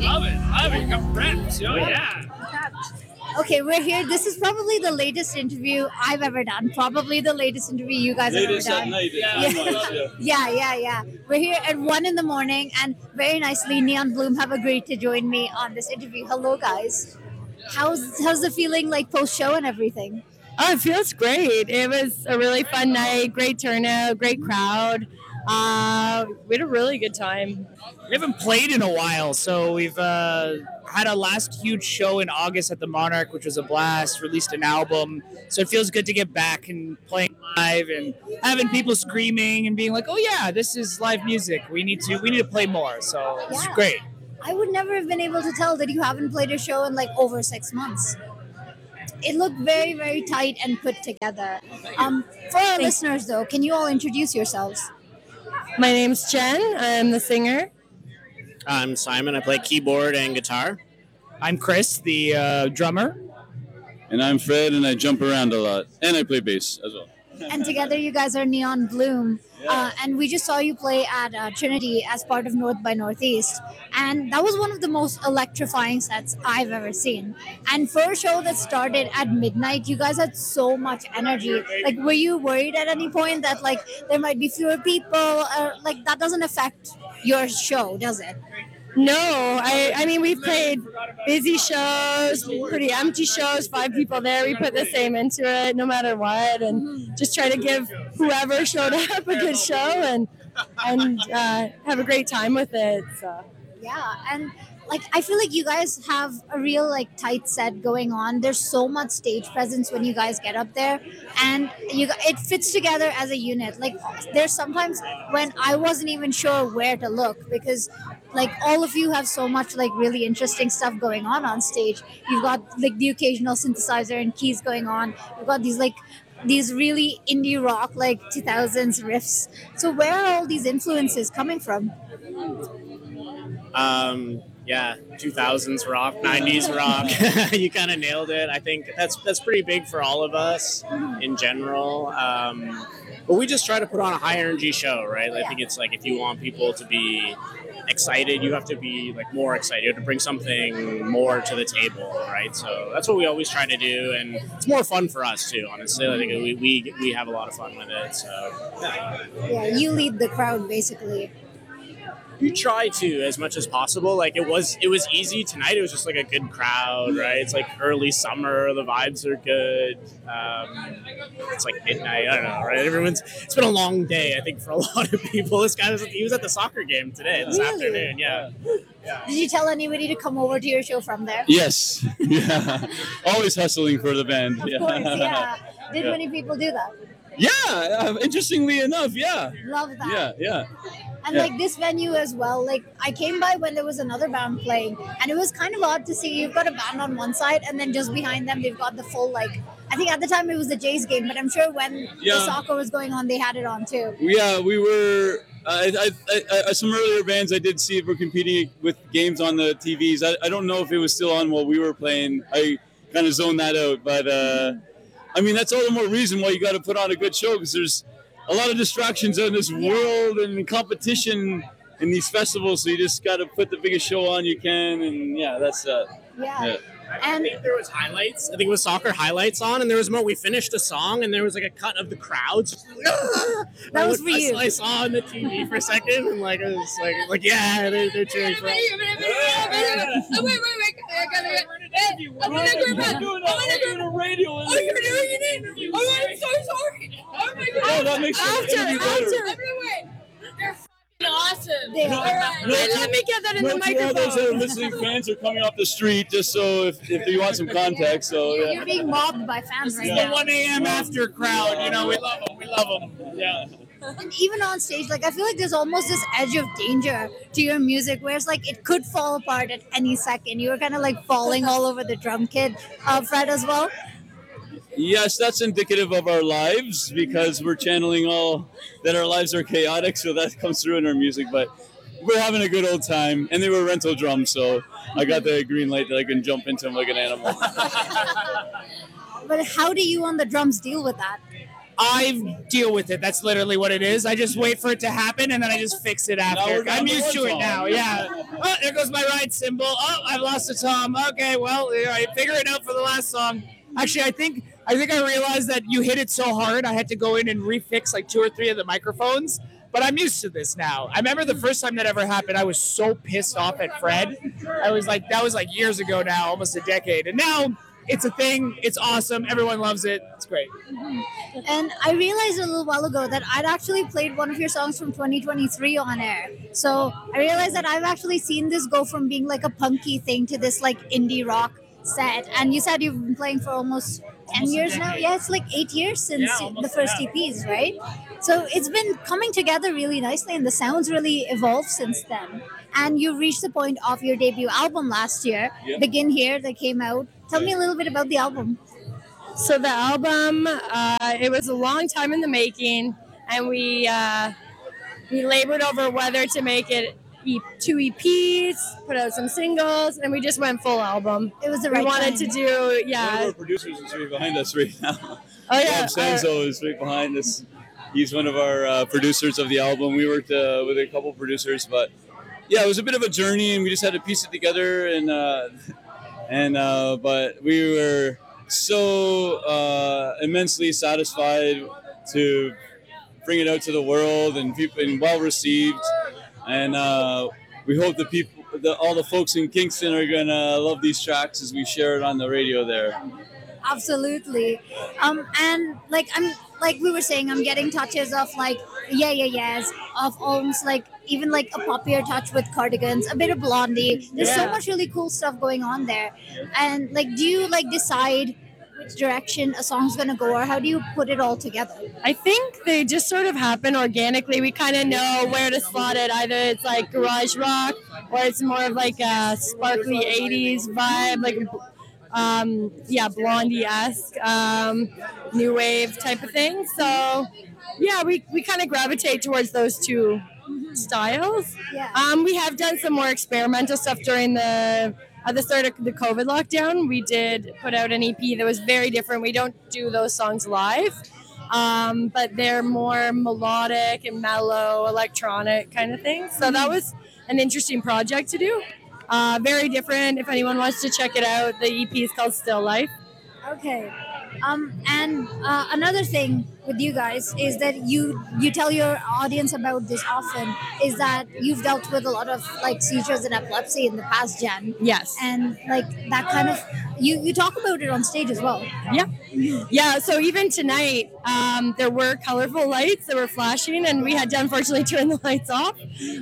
exciting. Love it. Got friends. Oh, yeah. Okay, we're here. This is probably the latest interview I've ever done. Probably the latest interview you guys have ever Latest at done. night. Yeah. We're here at 1 in the morning, and very nicely, Neon Bloom have agreed to join me on this interview. Hello, guys. How's the feeling like post show and everything? Oh, it feels great. It was a really fun night, great turnout, great crowd. We had a really good time. We haven't played in a while, so we've had a last huge show in August at the Monarch, which was a blast, released an album. So it feels good to get back and playing live and having people screaming and being like, oh yeah, this is live music. We need to play more. So it's great. I would never have been able to tell that you haven't played a show in like over 6 months. It looked very, very tight and put together. For our listeners, though, can you all introduce yourselves? My name's Jen. I'm the singer. I'm Simon. I play keyboard and guitar. I'm Chris, the drummer. And I'm Fred, and I jump around a lot. And I play bass as well. And together you guys are Neon Bloom. And we just saw you play at Trinity as part of North by Northeast. And that was one of the most electrifying sets I've ever seen. And for a show that started at midnight, you guys had so much energy. Like, were you worried at any point that, like, there might be fewer people? Like, that doesn't affect your show, does it? No, I mean, we've played busy shows, pretty empty shows, 5 people there. We put the same into it no matter what, and just try to give whoever showed up a good show and have a great time with it. So. Yeah, and like I feel like you guys have a real like tight set going on. There's so much stage presence when you guys get up there, and it fits together as a unit. Like there's sometimes when I wasn't even sure where to look because like all of you have so much like really interesting stuff going on stage. You've got like the occasional synthesizer and keys going on. You've got these really indie rock like 2000s riffs. So where are all these influences coming from? Yeah, 2000s rock, 90s rock. You kind of nailed it. I think that's pretty big for all of us in general. But we just try to put on a high energy show, right? I think it's like if you want people to be excited, you have to be like more excited. You have to bring something more to the table, right? So that's what we always try to do, and it's more fun for us too. Honestly, I think we have a lot of fun with it. So yeah, you lead the crowd basically. You try to as much as possible. Like it was easy tonight. It was just like a good crowd, right? It's like early summer. The vibes are good. It's like midnight. I don't know, right? It's been a long day, I think, for a lot of people. This guy he was at the soccer game today, this afternoon. Yeah. Did you tell anybody to come over to your show from there? Yes. Yeah. Always hustling for the band. Of course, yeah. Did many people do that? Yeah. Interestingly enough, yeah. Love that. Yeah. And like this venue as well, like I came by when there was another band playing, and it was kind of odd to see you've got a band on one side and then just behind them they've got the full like, I think at the time it was the Jays game, but I'm sure when the soccer was going on they had it on too. Yeah, we were some earlier bands I did see were competing with games on the TVs. I don't know if it was still on while we were playing. I kind of zoned that out, but I mean that's all the more reason why you got to put on a good show, because there's a lot of distractions in this world and competition in these festivals, so you just got to put the biggest show on you can, and that's yeah. I think there was highlights. I think it was soccer highlights on, and there was we finished a song, and there was like a cut of the crowds. That was for you. I saw on the TV for a second, and like it was like yeah, they're cheering for us. Wait. I gotta get. I'm gonna go back. Oh, you're doing an interview. Oh, I'm so sorry. Oh my god. Oh, that makes sense. After. They're f***ing awesome. They are. Alright. Let me get that in the Most of those that are microphone. listening fans are coming off the street, just so if you want some context. So yeah. You're being mobbed by fans right The now. 1 a.m. after crowd, we love them. Yeah. And even on stage, like I feel like there's almost this edge of danger to your music where it's like it could fall apart at any second. You were kind of like falling all over the drum kit, Fred, as well. Yes, that's indicative of our lives, because we're channeling all that our lives are chaotic, so that comes through in our music. But we're having a good old time, and they were rental drums, so I got the green light that I can jump into them like an animal. But how do you on the drums deal with that? I deal with it. That's literally what it is. I just wait for it to happen and then I just fix it after. we're down I'm to used one to it song. now. Yeah. Oh, there goes my ride symbol. Oh, I've lost a tom. Okay, well, I figure it out for the last song. Actually, I think I realized that you hit it so hard I had to go in and refix like 2 or 3 of the microphones. But I'm used to this now. I remember the first time that ever happened, I was so pissed off at Fred. I was like, that was like years ago now, almost a decade. And now it's a thing. It's awesome. Everyone loves it. It's great. And I realized a little while ago that I'd actually played one of your songs from 2023 on air. So I realized that I've actually seen this go from being like a punky thing to this like indie rock set. And you said you've been playing for almost 10 years now? Yeah, it's like 8 years since the first EPs, right? So it's been coming together really nicely and the sounds really evolved since then. And you reached the point of your debut album last year, Begin Here, that came out. Tell me a little bit about the album. So the album, it was a long time in the making, and we labored over whether to make it 2 EPs, put out some singles, and we just went full album. It was the right We wanted time. to do, One of our producers is right behind us right now. Oh yeah, Bob Sanzo is right behind us. He's one of our producers of the album. We worked with a couple producers, but yeah, it was a bit of a journey, and we just had to piece it together. But we were so immensely satisfied to bring it out to the world and well received. And we hope all the folks in Kingston are gonna love these tracks as we share it on the radio there. Absolutely. And like we were saying, I'm getting touches of like yes, of almost like even like a poppier touch with Cardigans, a bit of Blondie. There's so much really cool stuff going on there. And like, do you like decide which direction a song's gonna go, or how do you put it all together? I think they just sort of happen organically. We kind of know where to slot it. Either it's like garage rock, or it's more of like a sparkly 80s vibe, like Blondie-esque, new wave type of thing. So yeah, we kind of gravitate towards those two styles. Yeah. We have done some more experimental stuff during at the start of the COVID lockdown. We did put out an EP that was very different. We don't do those songs live, but they're more melodic and mellow, electronic kind of thing. So that was an interesting project to do. Very different. If anyone wants to check it out, the EP is called Still Life. Okay. And another thing with you guys is that you tell your audience about this often, is that you've dealt with a lot of like seizures and epilepsy in the past gen. Yes. And like that kind of, you talk about it on stage as well. Yeah. So even tonight, there were colorful lights that were flashing, and we had to unfortunately turn the lights off.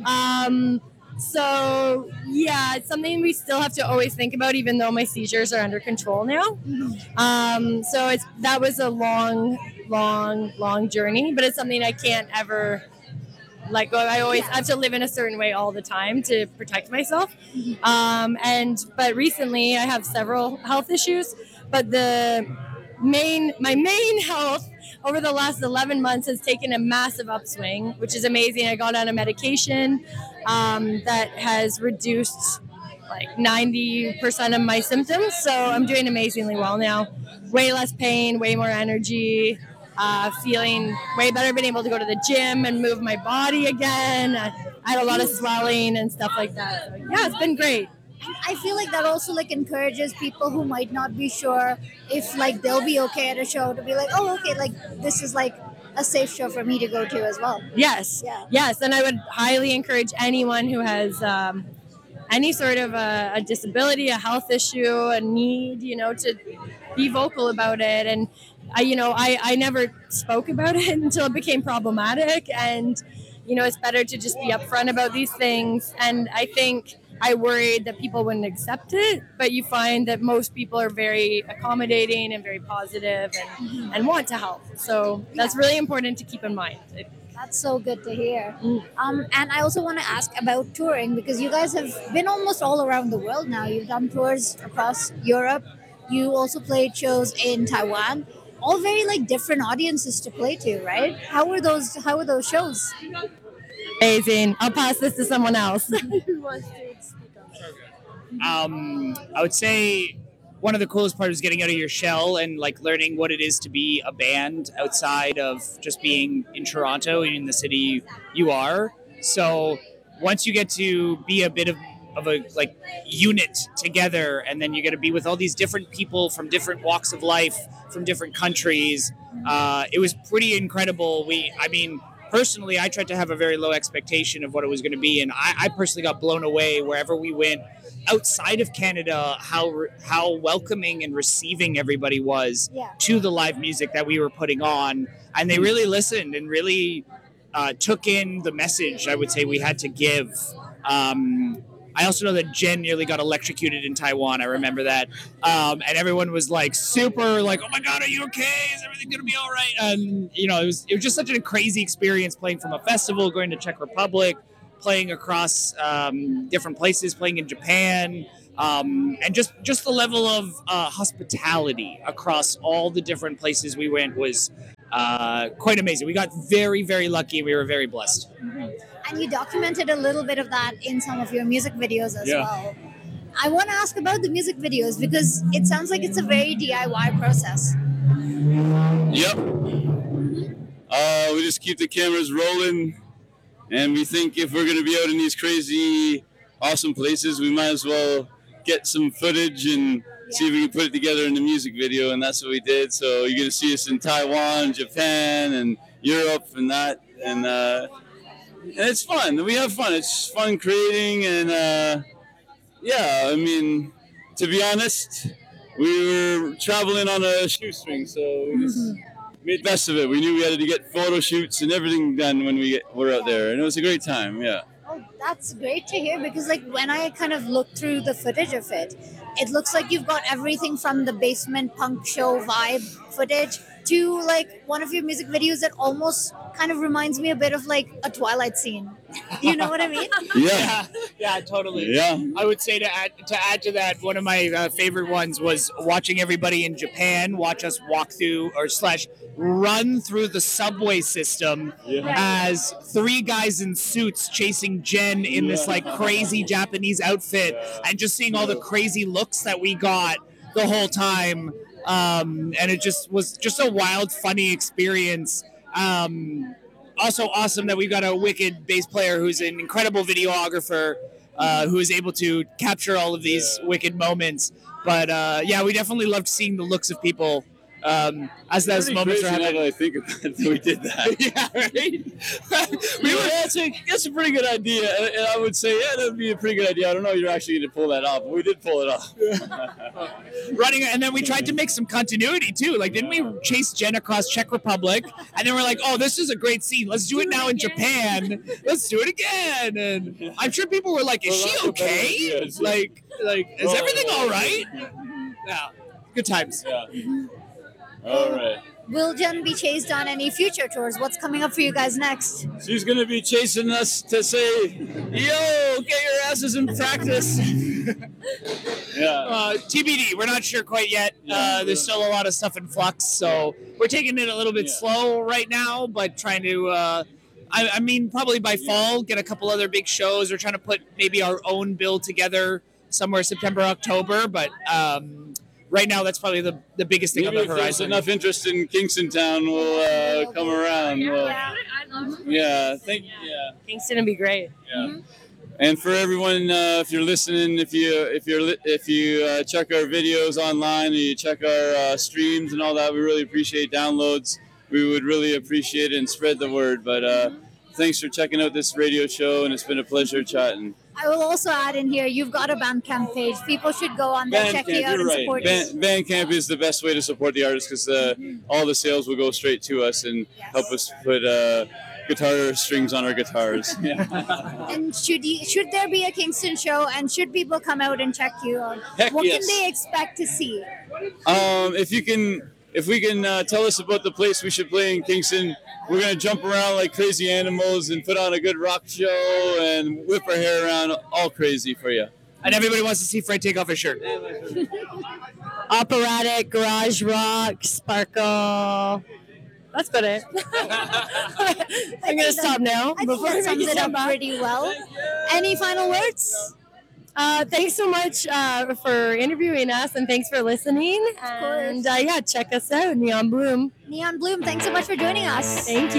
So yeah, it's something we still have to always think about, even though my seizures are under control now. So that was a long journey, but it's something I can't ever let go. I always have to live in a certain way all the time to protect myself. But recently I have several health issues, but my main health over the last 11 months has taken a massive upswing, which is amazing. I got on a medication that has reduced like 90% of my symptoms. So I'm doing amazingly well now. Way less pain, way more energy, feeling way better, being able to go to the gym and move my body again. I had a lot of swelling and stuff like that. So yeah, it's been great. I feel like that also like encourages people who might not be sure if like they'll be okay at a show to be like, oh, okay, like this is like a safe show for me to go to as well. Yes. Yeah. Yes. And I would highly encourage anyone who has any sort of a disability, a health issue, a need, to be vocal about it. And I never spoke about it until it became problematic. And, it's better to just be upfront about these things. And I think I worried that people wouldn't accept it, but you find that most people are very accommodating and very positive and want to help. So that's really important to keep in mind. That's so good to hear. And I also want to ask about touring, because you guys have been almost all around the world now. You've done tours across Europe. You also played shows in Taiwan. All very like different audiences to play to, right? How were those shows? Amazing. I'll pass this to someone else. I would say one of the coolest parts was getting out of your shell and like learning what it is to be a band outside of just being in Toronto, in the city you are. So once you get to be a bit of a like unit together, and then you get to be with all these different people from different walks of life, from different countries, it was pretty incredible. Personally, I tried to have a very low expectation of what it was going to be, and I personally got blown away wherever we went outside of Canada, how welcoming and receiving everybody was to the live music that we were putting on, and they really listened and really took in the message, I would say, we had to give. I also know that Jen nearly got electrocuted in Taiwan. I remember that. And everyone was like super like, oh my God, are you okay? Is everything going to be all right? And, it was just such a crazy experience playing from a festival, going to Czech Republic, playing across different places, playing in Japan. And just the level of hospitality across all the different places we went was quite amazing. We got very, very lucky. We were very blessed. Mm-hmm. And you documented a little bit of that in some of your music videos as well. I want to ask about the music videos because it sounds like it's a very DIY process. Yep. We just keep the cameras rolling, and we think if we're going to be out in these crazy, awesome places, we might as well get some footage and see if we can put it together in the music video, and that's what we did. So you're going to see us in Taiwan, Japan, and Europe, and that, and it's fun. We have fun. It's fun creating, and to be honest, we were traveling on a shoestring, so we just made the best of it. We knew we had to get photo shoots and everything done when we were out there, and it was a great time. Yeah. Oh, that's great to hear because like when I kind of looked through the footage of it, it looks like you've got everything from the basement punk show vibe footage to like one of your music videos that almost kind of reminds me a bit of like a Twilight scene. You know what I mean? Yeah, totally. Yeah. I would say to add to that, one of my favorite ones was watching everybody in Japan watch us walk through / run through the subway system as 3 guys in suits chasing Jen in this like crazy Japanese outfit, and just seeing all the crazy looks that we got the whole time. And it just was just a wild, funny experience. Also awesome that we've got a wicked bass player who's an incredible videographer who is able to capture all of these wicked moments. But we definitely loved seeing the looks of people as those moments were happening. I think about it, we did that. Yeah, right? That's a pretty good idea. And I would say, that would be a pretty good idea. I don't know if you're actually going to pull that off, but we did pull it off. Running, and then we tried to make some continuity too. Like, didn't we chase Jen across Czech Republic? And then we're like, oh, this is a great scene. Let's do it now in Japan. Let's do it again. And I'm sure people were like, is she okay? Like, is everything all right? Yeah, good times. Yeah. All right. Will Jen be chased on any future tours? What's coming up for you guys next? She's going to be chasing us to say, yo, get your asses in practice. TBD. We're not sure quite yet. There's still a lot of stuff in flux, so we're taking it a little bit slow right now, but trying to, probably by fall, get a couple other big shows. We're trying to put maybe our own bill together somewhere September, October, but right now, that's probably the biggest thing on the horizon. If there's enough interest in Kingston Town, we'll come around. Kingston would be great. Yeah. Mm-hmm. And for everyone, if you're listening, if you check our videos online and you check our streams and all that, we really appreciate downloads. We would really appreciate it and spread the word. But thanks for checking out this radio show, and it's been a pleasure chatting. I will also add in here, you've got a Bandcamp page. People should go on there, check you out, and support you. Bandcamp is the best way to support the artists because all the sales will go straight to us and help us put guitar strings on our guitars. And should there be a Kingston show, and should people come out and check you out? What can they expect to see? If we can tell us about the place we should play in Kingston, we're going to jump around like crazy animals and put on a good rock show and whip our hair around all crazy for you. And everybody wants to see Fred take off his shirt. Operatic, garage rock, sparkle. That's about it. I'm going to stop now. I think that sums it up pretty well. Any final words? Thanks so much for interviewing us, and thanks for listening. And yeah, check us out, Neon Bloom. Neon Bloom, thanks so much for joining us. Thank you.